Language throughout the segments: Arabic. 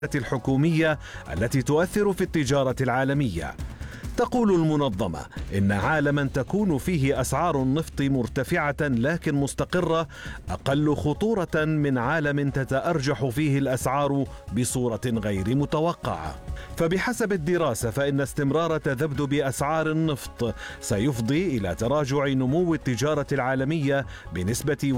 الحكومية التي تؤثر في التجارة العالمية. تقول المنظمة إن عالما تكون فيه أسعار النفط مرتفعة لكن مستقرة أقل خطورة من عالم تتأرجح فيه الأسعار بصورة غير متوقعة. فبحسب الدراسة فإن استمرار تذبذب أسعار النفط سيفضي إلى تراجع نمو التجارة العالمية بنسبة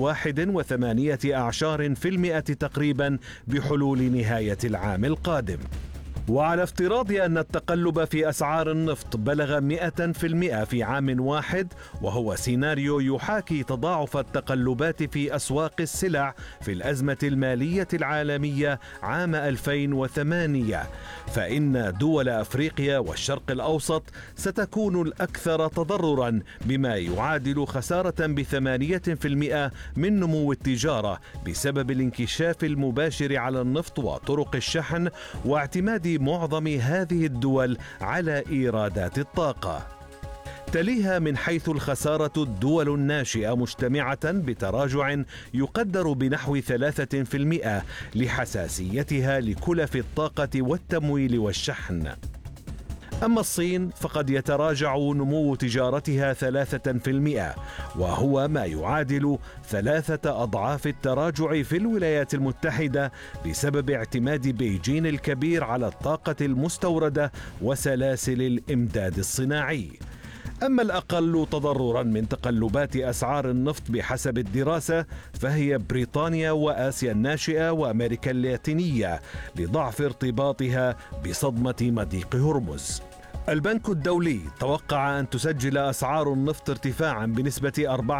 1.8% تقريبا بحلول نهاية العام القادم. وعلى افتراض أن التقلب في أسعار النفط بلغ 100% في عام واحد، وهو سيناريو يحاكي تضاعف التقلبات في أسواق السلع في الأزمة المالية العالمية عام 2008، فإن دول أفريقيا والشرق الأوسط ستكون الأكثر تضررا بما يعادل خسارة ب8% من نمو التجارة بسبب الانكشاف المباشر على النفط وطرق الشحن واعتماد معظم هذه الدول على إيرادات الطاقة. تليها من حيث الخسارة الدول الناشئة مجتمعة بتراجع يقدر بنحو 3% لحساسيتها لكلف الطاقة والتمويل والشحن. أما الصين فقد يتراجع نمو تجارتها 3%، وهو ما يعادل 3 أضعاف التراجع في الولايات المتحدة بسبب اعتماد بيجين الكبير على الطاقة المستوردة وسلاسل الإمداد الصناعي. أما الأقل تضررا من تقلبات أسعار النفط بحسب الدراسة فهي بريطانيا وآسيا الناشئة وأمريكا اللاتينية لضعف ارتباطها بصدمة مضيق هرمز. البنك الدولي توقع أن تسجل أسعار النفط ارتفاعا بنسبة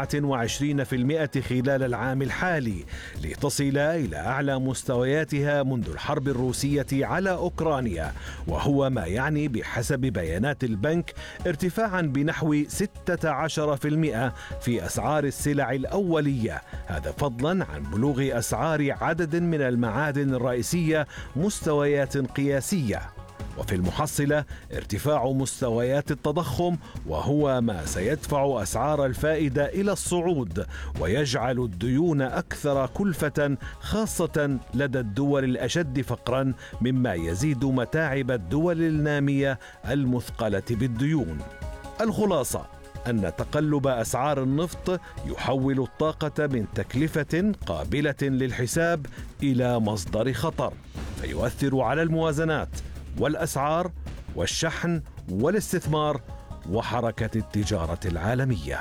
24% خلال العام الحالي لتصل إلى أعلى مستوياتها منذ الحرب الروسية على أوكرانيا، وهو ما يعني بحسب بيانات البنك ارتفاعا بنحو 16% في أسعار السلع الأولية، هذا فضلا عن بلوغ أسعار عدد من المعادن الرئيسية مستويات قياسية. وفي المحصلة ارتفاع مستويات التضخم، وهو ما سيدفع أسعار الفائدة إلى الصعود ويجعل الديون أكثر كلفة خاصة لدى الدول الأشد فقرا، مما يزيد متاعب الدول النامية المثقلة بالديون. الخلاصة أن تقلب أسعار النفط يحول الطاقة من تكلفة قابلة للحساب إلى مصدر خطر، فيؤثر على الموازنات والأسعار والشحن والاستثمار وحركة التجارة العالمية.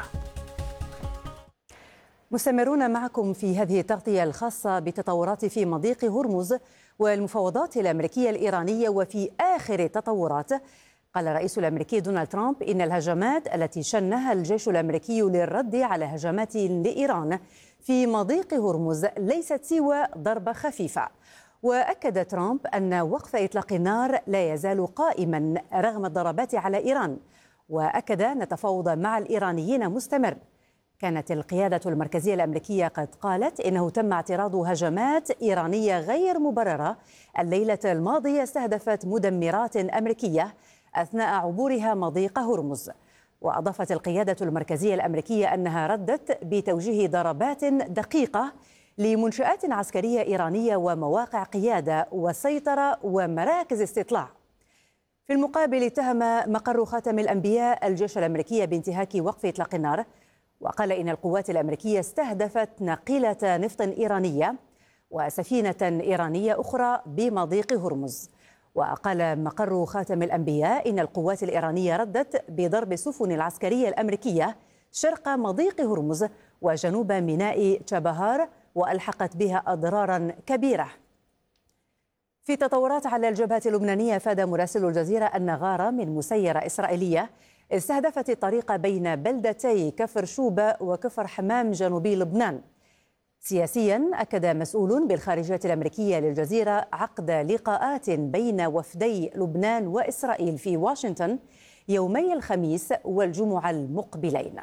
مستمرون معكم في هذه التغطية الخاصة بالتطورات في مضيق هرمز والمفاوضات الأمريكية الإيرانية. وفي آخر التطورات قال الرئيس الأمريكي دونالد ترامب إن الهجمات التي شنها الجيش الأمريكي للرد على هجمات لإيران في مضيق هرمز ليست سوى ضربة خفيفة. وأكد ترامب أن وقف إطلاق النار لا يزال قائما رغم الضربات على إيران، وأكد أن التفاوض مع الإيرانيين مستمر. كانت القيادة المركزية الأمريكية قد قالت إنه تم اعتراض هجمات إيرانية غير مبررة الليلة الماضية استهدفت مدمرات أمريكية أثناء عبورها مضيق هرمز. وأضافت القيادة المركزية الأمريكية أنها ردت بتوجيه ضربات دقيقة لمنشآت عسكرية إيرانية ومواقع قيادة وسيطرة ومراكز استطلاع. في المقابل اتهم مقر خاتم الأنبياء الجيش الأمريكي بانتهاك وقف إطلاق النار، وقال إن القوات الأمريكية استهدفت ناقلة نفط إيرانية وسفينة إيرانية أخرى بمضيق هرمز. وقال مقر خاتم الأنبياء إن القوات الإيرانية ردت بضرب السفن العسكرية الأمريكية شرق مضيق هرمز وجنوب ميناء تشابهار وألحقت بها أضرارا كبيرة. في تطورات على الجبهة اللبنانية أفاد مراسل الجزيرة أن غارة من مسيرة إسرائيلية استهدفت الطريق بين بلدتي كفر شوبة وكفر حمام جنوبي لبنان. سياسيا أكد مسؤول بالخارجية الأمريكية للجزيرة عقد لقاءات بين وفدي لبنان وإسرائيل في واشنطن يومي الخميس والجمعة المقبلين.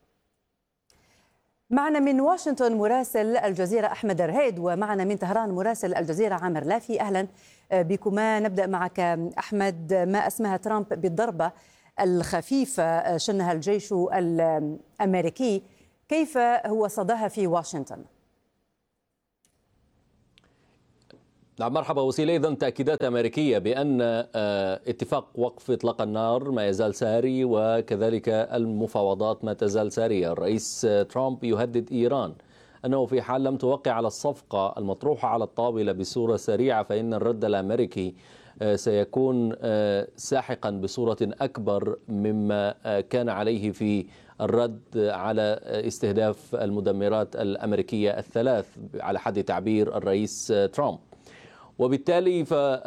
معنا من واشنطن مراسل الجزيرة أحمد الرهيد، ومعنا من طهران مراسل الجزيرة عامر لافي. أهلا بكما. نبدأ معك أحمد. ما أسمها ترامب بالضربة الخفيفة شنها الجيش الأمريكي، كيف هو صداها في واشنطن؟ نعم، مرحبا وسيلة. إذن تأكيدات أمريكية بأن اتفاق وقف إطلاق النار ما يزال ساري، وكذلك المفاوضات ما تزال سارية. الرئيس ترامب يهدد إيران أنه في حال لم توقع على الصفقة المطروحة على الطاولة بصورة سريعة فإن الرد الأمريكي سيكون ساحقا بصورة أكبر مما كان عليه في الرد على استهداف المدمرات الأمريكية الثلاث على حد تعبير الرئيس ترامب. وبالتالي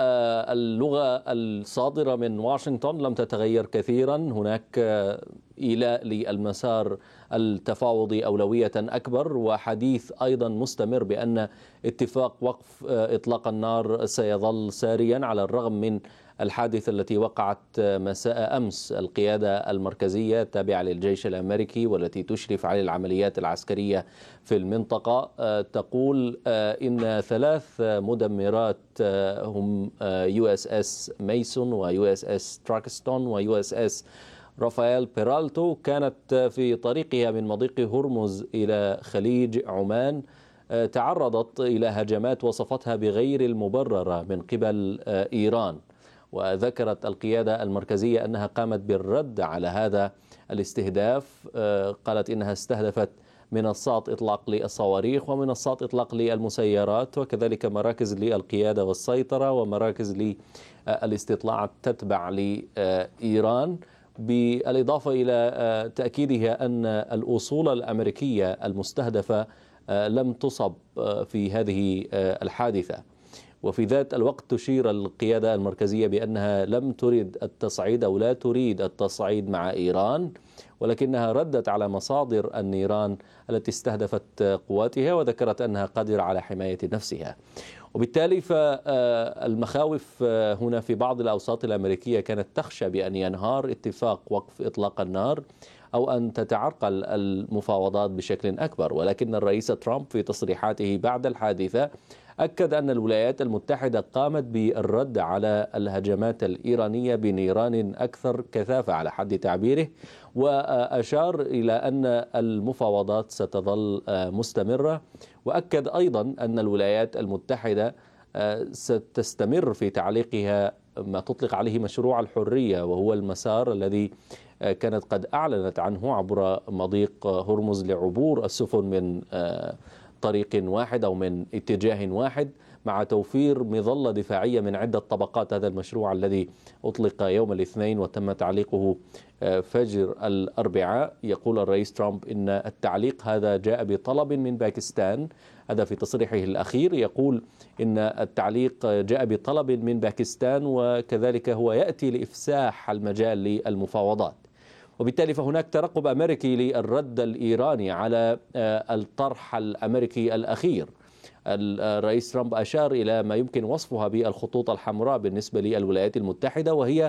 فاللغة الصادرة من واشنطن لم تتغير كثيرا. هناك إيلاء للمسار التفاوضي أولوية أكبر، وحديث أيضا مستمر بأن اتفاق وقف إطلاق النار سيظل ساريا على الرغم من الحادثة التي وقعت مساء أمس. القيادة المركزية التابعة للجيش الأمريكي والتي تشرف على العمليات العسكرية في المنطقة تقول إن 3 مدمرات هم USS ميسون و USS تراكستون و USS رافائيل بيرالتو كانت في طريقها من مضيق هرمز إلى خليج عمان تعرضت إلى هجمات وصفتها بغير المبررة من قبل إيران. وذكرت القيادة المركزية أنها قامت بالرد على هذا الاستهداف. قالت إنها استهدفت منصات إطلاق للصواريخ ومنصات إطلاق للمسيرات وكذلك مراكز للقيادة والسيطرة ومراكز للاستطلاع تتبع لإيران، بالإضافة إلى تأكيدها أن الأصول الأمريكية المستهدفة لم تصب في هذه الحادثة. وفي ذات الوقت تشير القيادة المركزية بأنها لم ترد التصعيد أو لا تريد التصعيد مع إيران، ولكنها ردت على مصادر النيران التي استهدفت قواتها وذكرت أنها قادرة على حماية نفسها. وبالتالي فالمخاوف هنا في بعض الأوساط الأمريكية كانت تخشى بأن ينهار اتفاق وقف إطلاق النار أو أن تتعرقل المفاوضات بشكل أكبر. ولكن الرئيس ترامب في تصريحاته بعد الحادثة أكد أن الولايات المتحدة قامت بالرد على الهجمات الإيرانية بنيران أكثر كثافة على حد تعبيره، وأشار إلى أن المفاوضات ستظل مستمرة. وأكد أيضا أن الولايات المتحدة ستستمر في تعليقها ما تطلق عليه مشروع الحرية، وهو المسار الذي كانت قد أعلنت عنه عبر مضيق هرمز لعبور السفن من طريق واحد أو من اتجاه واحد، مع توفير مظلة دفاعية من عدة طبقات. هذا المشروع الذي أطلق يوم الاثنين وتم تعليقه فجر الأربعاء. يقول الرئيس ترامب إن التعليق هذا جاء بطلب من باكستان. هذا في تصريحه الأخير يقول إن التعليق جاء بطلب من باكستان، وكذلك هو يأتي لإفساح المجال للمفاوضات. وبالتالي فهناك ترقب أمريكي للرد الإيراني على الطرح الأمريكي الأخير. الرئيس ترامب أشار إلى ما يمكن وصفها بالخطوط الحمراء بالنسبة للولايات المتحدة، وهي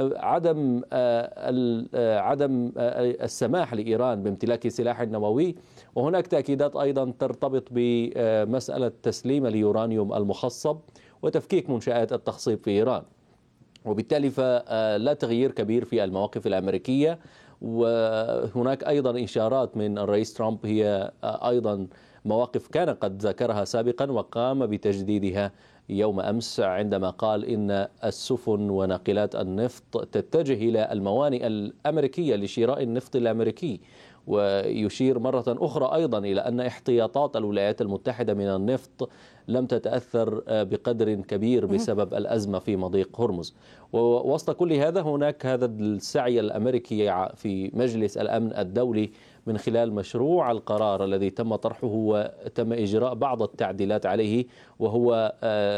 عدم السماح لإيران بامتلاك سلاح نووي. وهناك تأكيدات أيضا ترتبط بمسألة تسليم اليورانيوم المخصب وتفكيك منشآت التخصيب في إيران. وبالتالي فلا تغيير كبير في المواقف الأمريكية. وهناك أيضا إشارات من الرئيس ترامب هي أيضا مواقف كان قد ذكرها سابقا وقام بتجديدها يوم أمس عندما قال إن السفن وناقلات النفط تتجه إلى الموانئ الأمريكية لشراء النفط الأمريكي. ويشير مرة أخرى أيضا إلى أن احتياطات الولايات المتحدة من النفط لم تتأثر بقدر كبير بسبب الأزمة في مضيق هرمز. ووسط كل هذا هناك هذا السعي الأمريكي في مجلس الأمن الدولي من خلال مشروع القرار الذي تم طرحه وتم إجراء بعض التعديلات عليه، وهو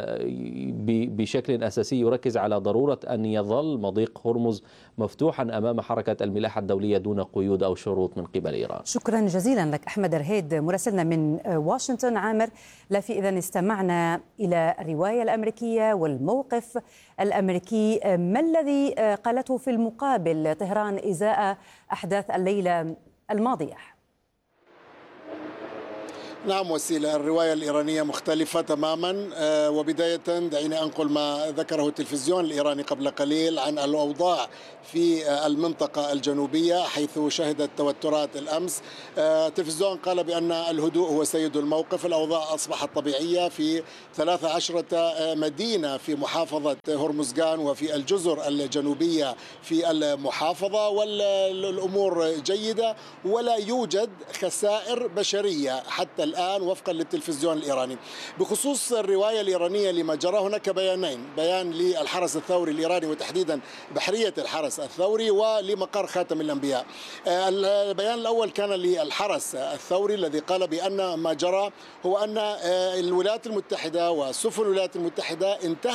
بشكل أساسي يركز على ضرورة أن يظل مضيق هرمز مفتوحا أمام حركة الملاحة الدولية دون قيود أو شروط من قبل إيران. شكرا جزيلا لك أحمد رهيد مراسلنا من واشنطن. عامر لافي، إذن استمعنا إلى الرواية الأمريكية والموقف الأمريكي. ما الذي قالته في المقابل طهران إزاء أحداث الليلة الماضية؟ نعم وسيلة، الرواية الإيرانية مختلفة تماما. وبداية دعيني أنقل ما ذكره التلفزيون الإيراني قبل قليل عن الأوضاع في المنطقة الجنوبية حيث شهدت توترات الأمس. التلفزيون قال بأن الهدوء هو سيد الموقف، الأوضاع أصبحت طبيعية في 13 مدينة في محافظة هرمزغان وفي الجزر الجنوبية في المحافظة، والأمور جيدة ولا يوجد خسائر بشرية حتى الآن وفقا للتلفزيون الإيراني. بخصوص الرواية الإيرانية لما جرى، هناك بيانين، بيان للحرس الثوري الإيراني وتحديدا بحرية الحرس الثوري ولمقر خاتم الأنبياء. البيان الأول كان للحرس الثوري الذي قال بأن ما جرى هو أن الولايات المتحدة وسفن الولايات المتحدة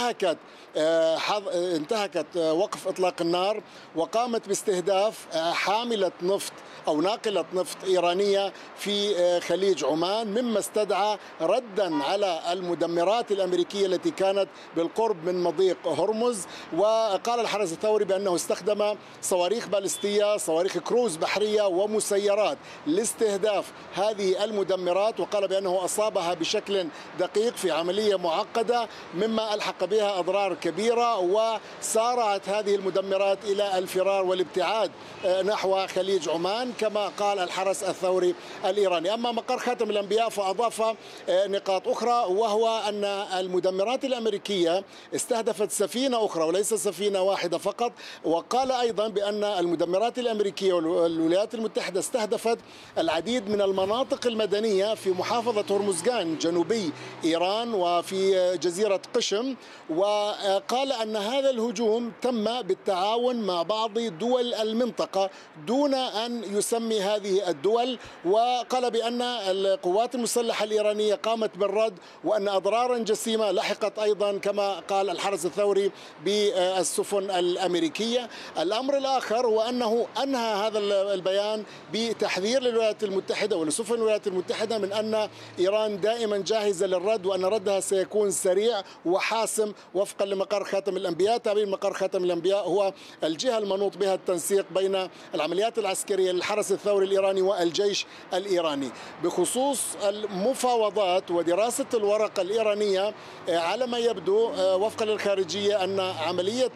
انتهكت وقف إطلاق النار وقامت باستهداف حاملة نفط أو ناقلة نفط إيرانية في خليج عمان، مما استدعى ردا على المدمرات الأمريكية التي كانت بالقرب من مضيق هرمز. وقال الحرس الثوري بأنه استخدم صواريخ باليستية، صواريخ كروز بحرية ومسيرات لاستهداف هذه المدمرات، وقال بأنه أصابها بشكل دقيق في عملية معقدة مما ألحق بها أضرار كبيرة، وسارعت هذه المدمرات إلى الفرار والابتعاد نحو خليج عمان كما قال الحرس الثوري الإيراني. أما مقر خاتم الأنبياء فأضاف نقاط أخرى، وهو أن المدمرات الأمريكية استهدفت سفينة أخرى وليس سفينة واحدة فقط، وقال أيضا بأن المدمرات الأمريكية والولايات المتحدة استهدفت العديد من المناطق المدنية في محافظة هرمزغان جنوبي إيران وفي جزيرة قشم، وقال أن هذا الهجوم تم بالتعاون مع بعض دول المنطقة دون أن يسمي هذه الدول، وقال بأن القوات المسلحة الإيرانية قامت بالرد وأن أضرارا جسيمة لحقت أيضا كما قال الحرس الثوري بالسفن الأمريكية. الأمر الآخر هو أنه أنهى هذا البيان بتحذير للولايات المتحدة ولسفن الولايات المتحدة من أن إيران دائما جاهزة للرد وأن ردها سيكون سريع وحاسم وفقا لمقر خاتم الأنبياء. تابعين مقر خاتم الأنبياء هو الجهة المنوط بها التنسيق بين العمليات العسكرية للحرس الثوري الإيراني والجيش الإيراني. بخصوص المفاوضات ودراسة الورقة الإيرانية، على ما يبدو وفقا للخارجية أن عملية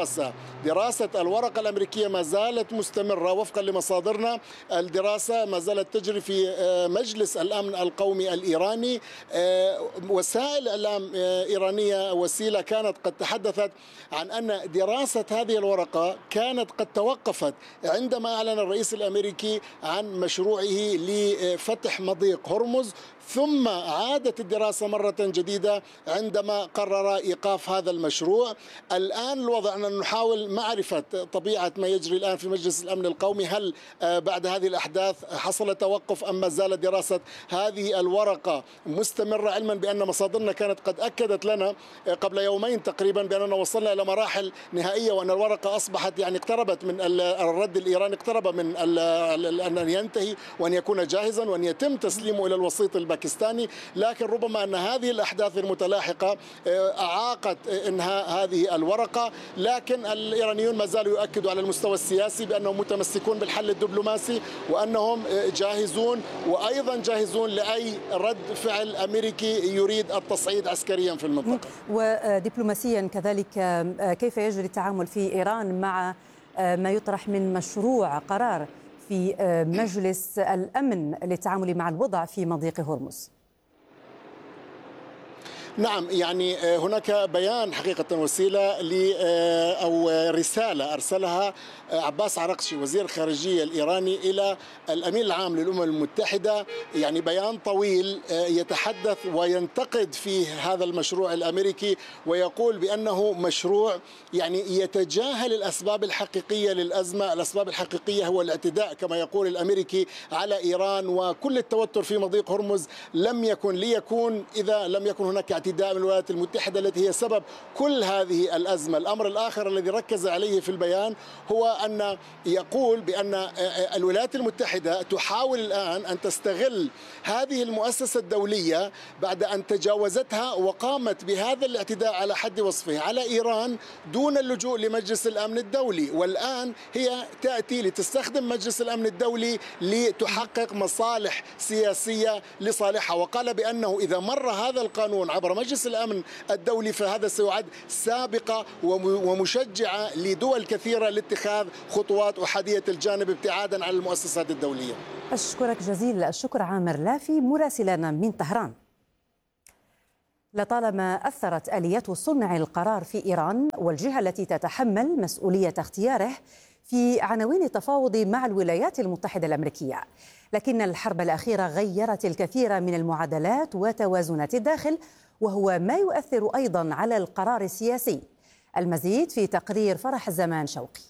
دراسة الورقة الأمريكية ما زالت مستمرة وفقا لمصادرنا. الدراسة ما زالت تجري في مجلس الأمن القومي الإيراني. وسائل الإعلام إيرانية وسيلة كانت قد تحدثت عن أن دراسة هذه الورقة كانت قد توقفت عندما أعلن الرئيس الأمريكي عن مشروعه لفتح مضيق هرمز، ثم عادت الدراسة مرة جديدة عندما قرر إيقاف هذا المشروع. الآن الوضع أننا نحاول معرفة طبيعة ما يجري الآن في مجلس الأمن القومي، هل بعد هذه الأحداث حصل توقف أم ما زالت دراسة هذه الورقة مستمرة، علما بأن مصادرنا كانت قد أكدت لنا قبل يومين تقريبا بأننا وصلنا إلى مراحل نهائية وأن الورقة أصبحت يعني اقتربت من الرد الإيراني، اقترب من أن ينتهي وأن يكون جاهزا وأن يتم تسليمه إلى الوسيط الباكستاني. لكن ربما أن هذه الأحداث المتلاحقة أعاقت إنهاء هذه الورقة، لكن الإيرانيون ما زالوا يؤكدوا على المستوى السياسي بأنهم متمسكون بالحل الدبلوماسي وأنهم جاهزون، وأيضا جاهزون لأي رد فعل أمريكي يريد التصعيد عسكريا في المنطقة. ودبلوماسيا كذلك، كيف يجري التعامل في إيران مع ما يطرح من مشروع قرار في مجلس الأمن للتعامل مع الوضع في مضيق هرمز؟ نعم، يعني هناك بيان حقيقة وسيلة أو رسالة أرسلها عباس عرقشي وزير الخارجية الإيراني إلى الأمين العام للأمم المتحدة، يعني بيان طويل يتحدث وينتقد فيه هذا المشروع الأمريكي ويقول بأنه مشروع يعني يتجاهل الأسباب الحقيقية للأزمة. الأسباب الحقيقية هو الاعتداء كما يقول الأمريكي على إيران، وكل التوتر في مضيق هرمز لم يكن ليكون إذا لم يكن هناك اعتداء اعتداء من الولايات المتحدة التي هي سبب كل هذه الأزمة. الأمر الآخر الذي ركز عليه في البيان هو أن يقول بأن الولايات المتحدة تحاول الآن أن تستغل هذه المؤسسة الدولية بعد أن تجاوزتها وقامت بهذا الاعتداء على حد وصفه على إيران دون اللجوء لمجلس الأمن الدولي، والآن هي تأتي لتستخدم مجلس الأمن الدولي لتحقق مصالح سياسية لصالحها. وقال بأنه إذا مر هذا القانون عبر مجلس الأمن الدولي فهذا سيعد سابقة ومشجعة لدول كثيرة لاتخاذ خطوات أحادية الجانب ابتعادا عن المؤسسات الدولية. أشكرك جزيل الشكر عامر لافي مراسلنا من طهران. لطالما أثرت آليات صنع القرار في إيران والجهة التي تتحمل مسؤولية اختياره في عناوين التفاوض مع الولايات المتحدة الأمريكية، لكن الحرب الأخيرة غيرت الكثير من المعادلات وتوازنات الداخل، وهو ما يؤثر أيضا على القرار السياسي. المزيد في تقرير فرح زمان شوقي.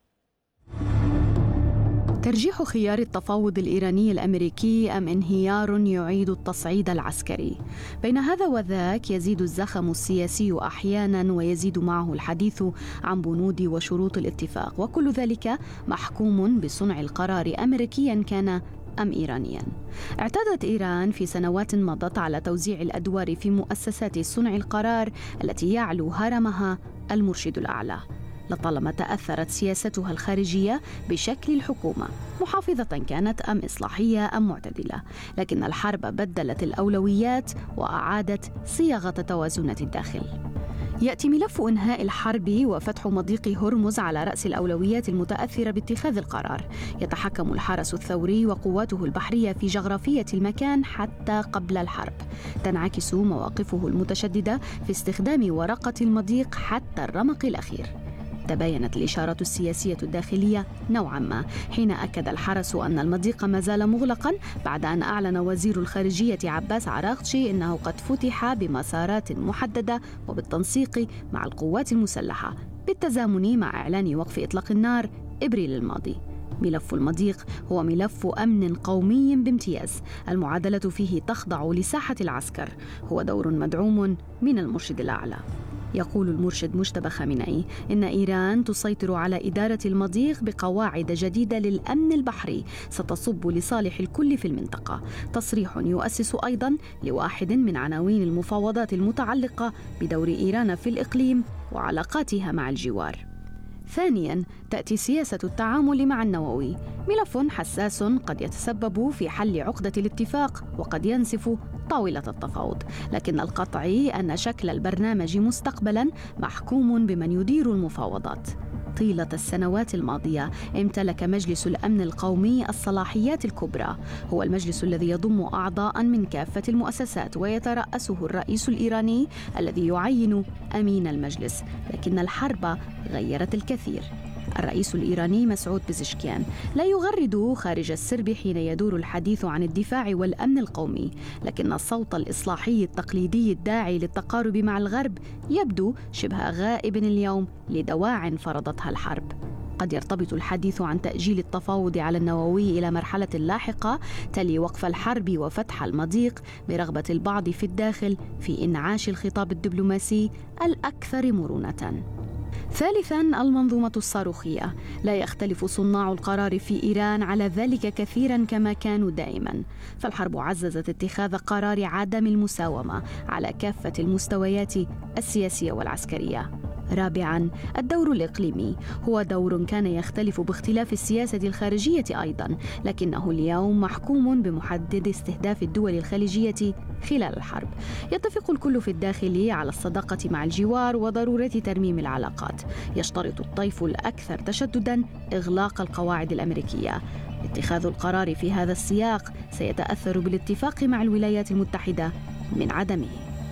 ترجيح خيار التفاوض الإيراني الأمريكي أم انهيار يعيد التصعيد العسكري؟ بين هذا وذاك يزيد الزخم السياسي أحيانا ويزيد معه الحديث عن بنود وشروط الاتفاق، وكل ذلك محكوم بصنع القرار أمريكيا كان أم إيرانيا. اعتادت إيران في سنوات مضت على توزيع الأدوار في مؤسسات صنع القرار التي يعلو هرمها المرشد الأعلى. لطالما تأثرت سياستها الخارجية بشكل الحكومة، محافظة كانت أم إصلاحية أم معتدلة، لكن الحرب بدلت الأولويات وأعادت صياغة توازنات الداخل. يأتي ملف إنهاء الحرب وفتح مضيق هرمز على رأس الأولويات المتأثرة باتخاذ القرار. يتحكم الحرس الثوري وقواته البحرية في جغرافية المكان حتى قبل الحرب. تنعكس مواقفه المتشددة في استخدام ورقة المضيق حتى الرمق الأخير. تباينت الإشارة السياسية الداخلية نوعا ما حين أكد الحرس أن المضيق ما زال مغلقا بعد أن أعلن وزير الخارجية عباس عراقچي أنه قد فتح بمسارات محددة وبالتنسيق مع القوات المسلحة بالتزامن مع إعلان وقف إطلاق النار إبريل الماضي. ملف المضيق هو ملف أمن قومي بامتياز، المعادلة فيه تخضع لساحة العسكر، هو دور مدعوم من المرشد الأعلى. يقول المرشد مجتبى خامنئي إن إيران تسيطر على إدارة المضيق بقواعد جديدة للأمن البحري ستصب لصالح الكل في المنطقة. تصريح يؤسس أيضا لواحد من عناوين المفاوضات المتعلقة بدور إيران في الإقليم وعلاقاتها مع الجوار. ثانياً، تأتي سياسة التعامل مع النووي، ملف حساس قد يتسبب في حل عقدة الاتفاق وقد ينسف طاولة التفاوض، لكن القطعي أن شكل البرنامج مستقبلاً محكوم بمن يدير المفاوضات. طيلة السنوات الماضية امتلك مجلس الأمن القومي الصلاحيات الكبرى، هو المجلس الذي يضم أعضاء من كافة المؤسسات ويترأسه الرئيس الإيراني الذي يعين أمين المجلس، لكن الحرب غيرت الكثير. الرئيس الإيراني مسعود بزشكيان لا يغرد خارج السرب حين يدور الحديث عن الدفاع والأمن القومي، لكن الصوت الإصلاحي التقليدي الداعي للتقارب مع الغرب يبدو شبه غائب اليوم لدواع فرضتها الحرب. قد يرتبط الحديث عن تأجيل التفاوض على النووي إلى مرحلة لاحقة تلي وقف الحرب وفتح المضيق برغبة البعض في الداخل في إنعاش الخطاب الدبلوماسي الأكثر مرونة. ثالثاً، المنظومة الصاروخية. لا يختلف صناع القرار في إيران على ذلك كثيراً كما كانوا دائماً، فالحرب عززت اتخاذ قرار عدم المساومة على كافة المستويات السياسية والعسكرية. رابعاً، الدور الإقليمي هو دور كان يختلف باختلاف السياسة الخارجية أيضاً، لكنه اليوم محكوم بمحدد استهداف الدول الخليجية خلال الحرب. يتفق الكل في الداخل على الصداقة مع الجوار وضرورة ترميم العلاقات. يشترط الطيف الأكثر تشدداً إغلاق القواعد الأمريكية. اتخاذ القرار في هذا السياق سيتأثر بالاتفاق مع الولايات المتحدة من عدمه.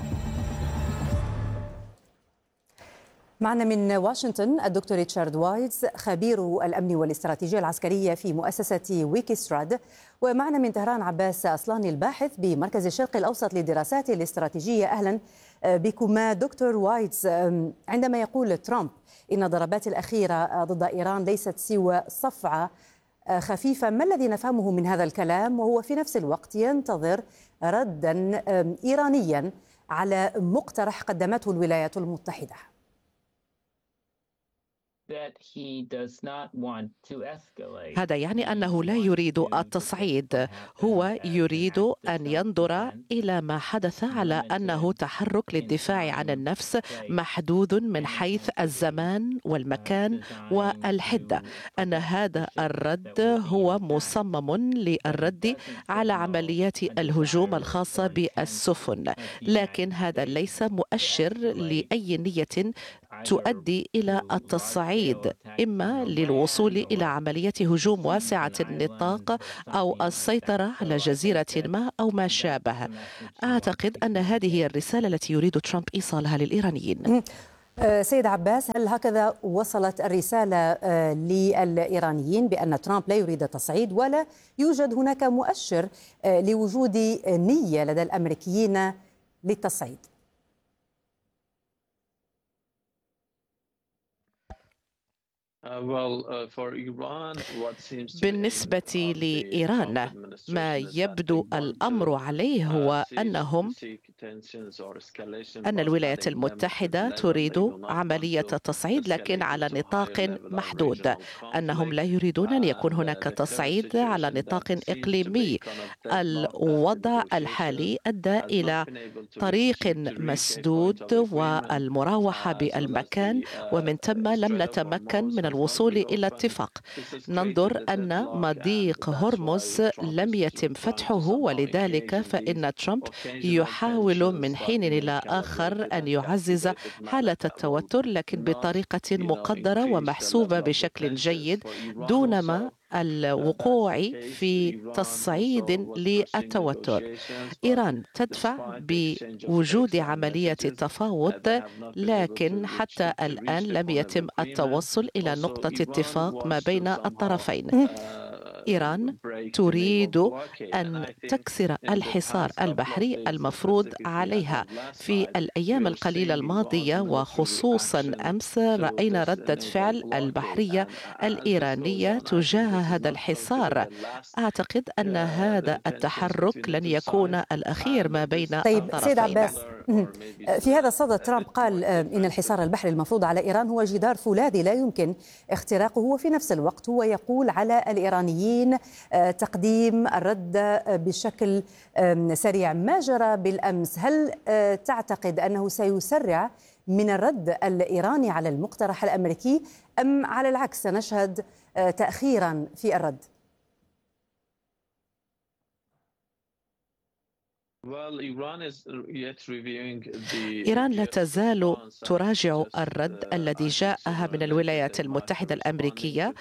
معنا من واشنطن الدكتور ريتشارد وايتز خبير الأمن والاستراتيجية العسكرية في مؤسسة ويكيستراد، ومعنا من طهران عباس أصلاني الباحث بمركز الشرق الأوسط للدراسات الاستراتيجية. أهلا بكما دكتور وايتز. عندما يقول ترامب إن الضربات الأخيرة ضد إيران ليست سوى صفعة خفيفة، ما الذي نفهمه من هذا الكلام وهو في نفس الوقت ينتظر ردا إيرانيا على مقترح قدمته الولايات المتحدة. هذا يعني أنه لا يريد التصعيد، هو يريد أن ينظر إلى ما حدث على أنه تحرك للدفاع عن النفس محدود من حيث الزمان والمكان والحدة، أن هذا الرد هو مصمم للرد على عمليات الهجوم الخاصة بالسفن، لكن هذا ليس مؤشر لأي نية تؤدي إلى التصعيد، إما للوصول إلى عملية هجوم واسعة النطاق أو السيطرة على جزيرة ما أو ما شابه. أعتقد أن هذه هي الرسالة التي يريد ترامب إيصالها للإيرانيين. سيد عباس، هل هكذا وصلت الرسالة للإيرانيين بأن ترامب لا يريد التصعيد، ولا يوجد هناك مؤشر لوجود نية لدى الأمريكيين للتصعيد؟ بالنسبة لإيران، ما يبدو الأمر عليه هو أن الولايات المتحدة تريد عملية تصعيد، لكن على نطاق محدود، أنهم لا يريدون أن يكون هناك تصعيد على نطاق إقليمي. الوضع الحالي أدى إلى طريق مسدود والمراوحة بالمكان، ومن ثم لم نتمكن من الوصول إلى اتفاق. ننظر أن مضيق هرمز لم يتم فتحه، ولذلك فإن ترامب يحاول من حين إلى آخر أن يعزز حالة التوتر، لكن بطريقة مقدرة ومحسوبة بشكل جيد، دونما الوقوع في تصعيد للتوتر. إيران تدفع بوجود عملية تفاوض، لكن حتى الآن لم يتم التوصل إلى نقطة اتفاق ما بين الطرفين. إيران تريد أن تكسر الحصار البحري المفروض عليها. في الأيام القليلة الماضية وخصوصا أمس رأينا ردة فعل البحرية الإيرانية تجاه هذا الحصار. أعتقد أن هذا التحرك لن يكون الأخير ما بين الطرفين. سيد عباس، في هذا الصدد ترامب قال إن الحصار البحري المفروض على إيران هو جدار فولاذي لا يمكن اختراقه، وفي نفس الوقت هو يقول على الإيرانيين تقديم الرد بشكل سريع. ما جرى بالأمس، هل تعتقد أنه سيسرع من الرد الإيراني على المقترح الأمريكي، أم على العكس سنشهد تأخيرا في الرد؟ إيران لا تزال تراجع الرد الذي جاءها من الولايات المتحدة الأمريكية،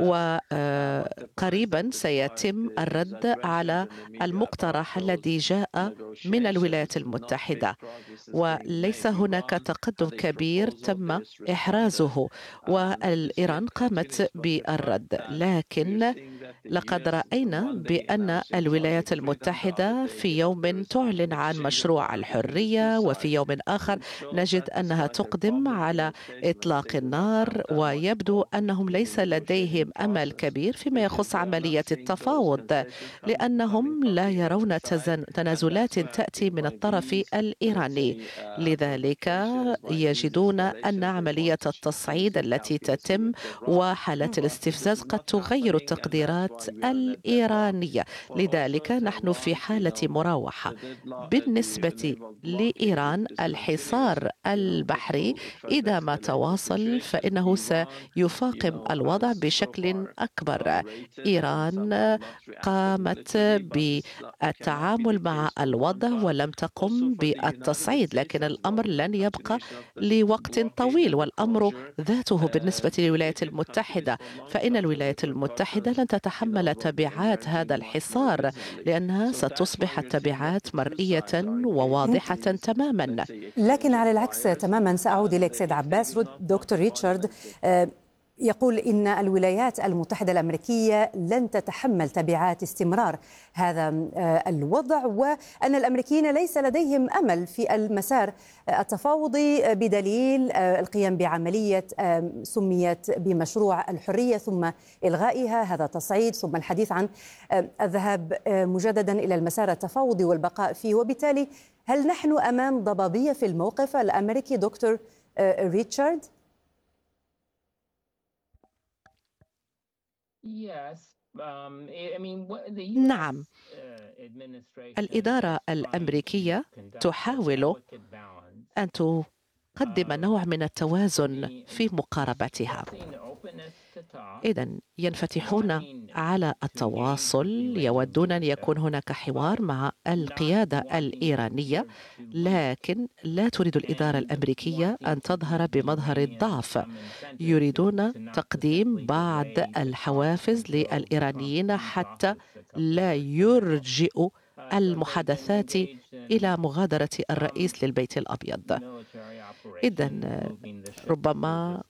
وقريبا سيتم الرد على المقترح الذي جاء من الولايات المتحدة، وليس هناك تقدم كبير تم إحرازه، والإيران قامت بالرد. لكن لقد رأينا بأن الولايات المتحدة في يوم تعلن عن مشروع الحرية، وفي يوم آخر نجد أنها تقدم على إطلاق النار، ويبدو أنهم ليس لديهم أمل كبير فيما يخص عملية التفاوض، لأنهم لا يرون تنازلات تأتي من الطرف الإيراني. لذلك يجدون أن عملية التصعيد التي تتم وحالات الاستفزاز قد تغير التقديرات الإيرانية. لذلك نحن في حالة مراوحة. بالنسبة لإيران، الحصار البحري إذا ما تواصل فإنه سيفاقم الوضع بشكل أكبر. إيران قامت بالتعامل مع الوضع ولم تقم بالتصعيد، لكن الأمر لن يبقى لوقت طويل، والأمر ذاته بالنسبة للولايات المتحدة، فإن الولايات المتحدة لن تتحمل تبعات هذا الحصار، لأنها ستصبح التبعات مرئية وواضحة تماما. لكن على العكس تماما، سأعود إليك سيد عباس. دكتور ريتشارد، يقول إن الولايات المتحدة الأمريكية لن تتحمل تبعات استمرار هذا الوضع، وأن الأمريكيين ليس لديهم أمل في المسار التفاوضي بدليل القيام بعملية سميت بمشروع الحرية ثم إلغائها، هذا تصعيد ثم الحديث عن الذهاب مجددا إلى المسار التفاوضي والبقاء فيه. وبالتالي هل نحن أمام ضبابية في الموقف الأمريكي دكتور ريتشارد؟ نعم، الإدارة الأمريكية تحاول أن تقدم نوع من التوازن في مقاربتها. إذن ينفتحون على التواصل، يودون أن يكون هناك حوار مع القيادة الإيرانية، لكن لا تريد الإدارة الأمريكية أن تظهر بمظهر الضعف. يريدون تقديم بعض الحوافز للإيرانيين حتى لا يرجئوا المحادثات إلى مغادرة الرئيس للبيت الأبيض. إذن ربما